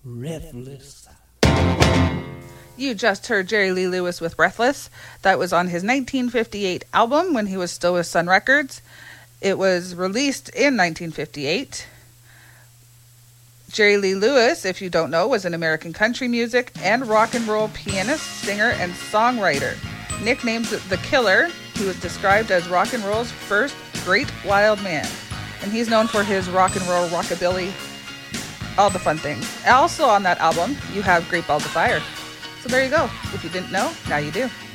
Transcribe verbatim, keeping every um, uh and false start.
Breathless. You just heard Jerry Lee Lewis with Breathless. That was on his nineteen fifty-eight album when he was still with Sun Records. It was released in nineteen fifty-eight. Jerry Lee Lewis, if you don't know, was an American country music and rock and roll pianist, singer, and songwriter. Nicknamed The Killer, he was described as rock and roll's first great wild man. And he's known for his rock and roll, rockabilly, all the fun things. Also on that album, you have Great Balls of Fire. So there you go. If you didn't know, now you do.